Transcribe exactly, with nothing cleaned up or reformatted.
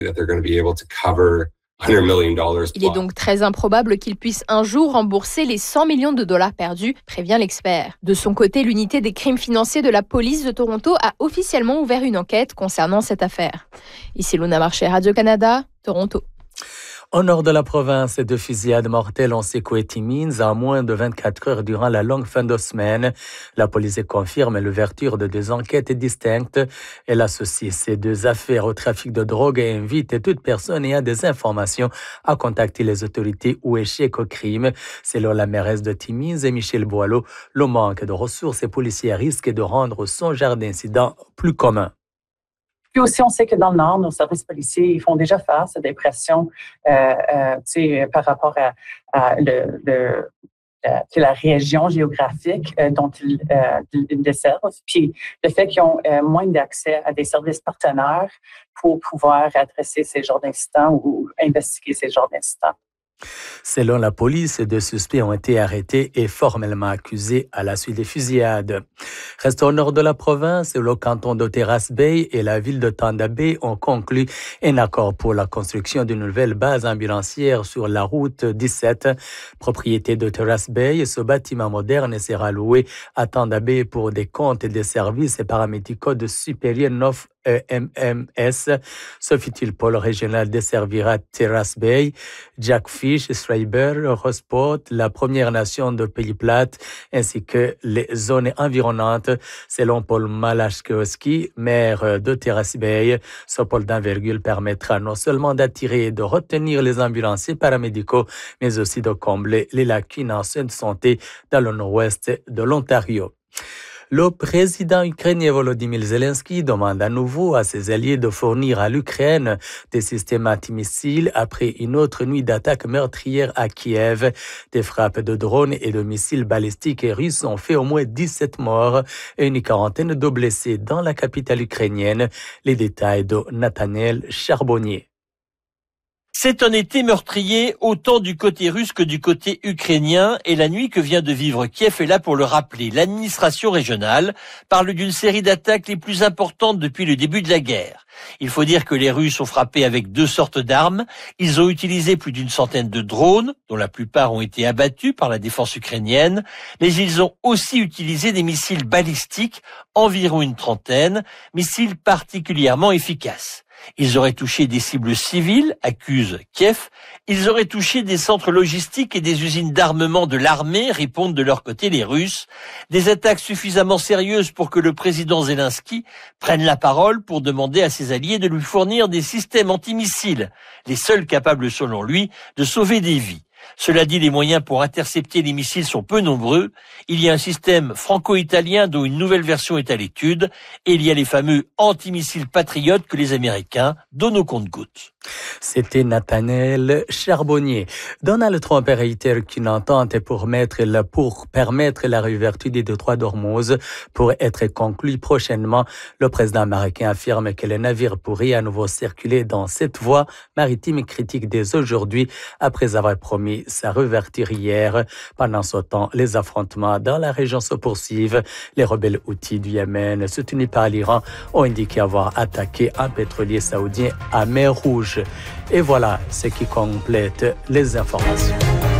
that they're going to be able to cover one hundred million dollars. Il est donc très improbable qu'il puisse un jour rembourser les cent millions de dollars perdus, prévient l'expert. De son côté, l'unité des crimes financiers de la police de Toronto a officiellement ouvert une enquête concernant cette affaire. Ici Luna Marché, Radio-Canada, Toronto. Au nord de la province, deux fusillades mortelles ont secoué Timmins en moins de vingt-quatre heures durant la longue fin de semaine. La police confirme l'ouverture de deux enquêtes distinctes. Elle associe ces deux affaires au trafic de drogue et invite toute personne ayant des informations à contacter les autorités ou échec au crime. Selon la mairesse de Timmins, Michelle Boileau, le manque de ressources policières risque de rendre son genre d'incident plus commun. Puis aussi, on sait que dans le Nord, nos services policiers ils font déjà face à des pressions euh, euh, tu sais, par rapport à, à le, le, la, la région géographique euh, dont ils, euh, ils desservent. Puis le fait qu'ils ont euh, moins d'accès à des services partenaires pour pouvoir adresser ces genres d'incidents ou investiguer ces genres d'incidents. Selon la police, deux suspects ont été arrêtés et formellement accusés à la suite des fusillades. Reste au nord de la province, le canton de Terrace Bay et la ville de Thunder Bay ont conclu un accord pour la construction d'une nouvelle base ambulancière sur la route dix-sept. Propriété de Terrace Bay, ce bâtiment moderne sera loué à Thunder Bay pour des comptes et des services paramédicaux de Superior North E M M S. Sofitel Pôle régional desservira Terrace Bay, Jackfish, Schreiber, Rossport, la Première Nation de Pays Plate, ainsi que les zones environnantes. Selon Paul Malachkowski, maire de Terrace Bay, ce pôle d'envergure permettra non seulement d'attirer et de retenir les ambulanciers paramédicaux, mais aussi de combler les lacunes en soins de santé dans le nord-ouest de l'Ontario. Le président ukrainien Volodymyr Zelensky demande à nouveau à ses alliés de fournir à l'Ukraine des systèmes antimissiles après une autre nuit d'attaque meurtrière à Kiev. Des frappes de drones et de missiles balistiques russes ont fait au moins dix-sept morts et une quarantaine de blessés dans la capitale ukrainienne. Les détails de Nathaniel Charbonnier. C'est un été meurtrier autant du côté russe que du côté ukrainien et la nuit que vient de vivre Kiev est là pour le rappeler. L'administration régionale parle d'une série d'attaques les plus importantes depuis le début de la guerre. Il faut dire que les Russes ont frappé avec deux sortes d'armes. Ils ont utilisé plus d'une centaine de drones, dont la plupart ont été abattus par la défense ukrainienne, mais ils ont aussi utilisé des missiles balistiques, environ une trentaine, missiles particulièrement efficaces. Ils auraient touché des cibles civiles, accuse Kiev. Ils auraient touché des centres logistiques et des usines d'armement de l'armée, répondent de leur côté les Russes. Des attaques suffisamment sérieuses pour que le président Zelensky prenne la parole pour demander à ses alliés de lui fournir des systèmes antimissiles, les seuls capables selon lui de sauver des vies. Cela dit, les moyens pour intercepter les missiles sont peu nombreux. Il y a un système franco-italien dont une nouvelle version est à l'étude et il y a les fameux antimissiles patriotes que les Américains donnent au compte-gouttes. C'était Nathaniel Charbonnier. Donald Trump réitère qu'une entente pour, mettre la, pour permettre la réouverture des détroits d'Ormuz pour être conclue prochainement. Le président américain affirme que les navires pourraient à nouveau circuler dans cette voie maritime critique dès aujourd'hui après avoir promis sa réouverture hier. Pendant ce temps, les affrontements dans la région se poursuivent. Les rebelles houthis du Yémen, soutenus par l'Iran, ont indiqué avoir attaqué un pétrolier saoudien à mer Rouge. Et voilà ce qui complète les informations.